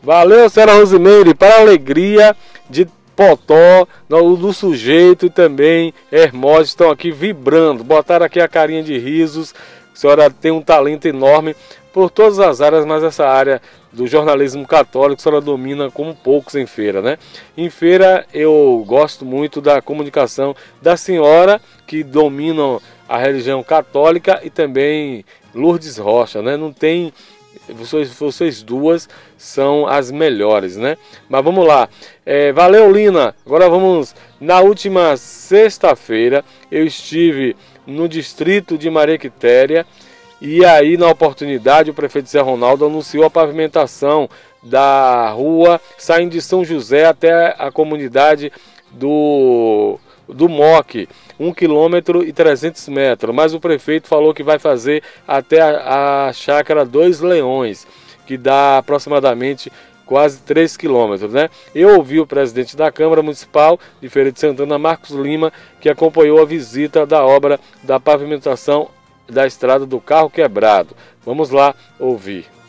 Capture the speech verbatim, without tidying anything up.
Valeu, senhora Rosimeire, para a alegria de Potó, do, do sujeito e também Hermógenes estão aqui vibrando, botaram aqui a carinha de risos. A senhora tem um talento enorme por todas as áreas, mas essa área do jornalismo católico a senhora domina como poucos em Feira, né? Em Feira eu gosto muito da comunicação da senhora, que dominam a religião católica, e também Lourdes Rocha, né? Não tem... Vocês, vocês duas são as melhores, né? Mas vamos lá. É, valeu, Lina. Agora vamos... Na última sexta-feira eu estive no distrito de Maria Quitéria, e aí, na oportunidade, o prefeito Zé Ronaldo anunciou a pavimentação da rua saindo de São José até a comunidade do, do Moque, um quilômetro e trezentos metros. Mas o prefeito falou que vai fazer até a, a chácara Dois Leões, que dá aproximadamente quase três quilômetros, né? Eu ouvi o presidente da Câmara Municipal de Feira de Santana, Marcos Lima, que acompanhou a visita da obra da pavimentação da estrada do Carro Quebrado. Vamos lá ouvir.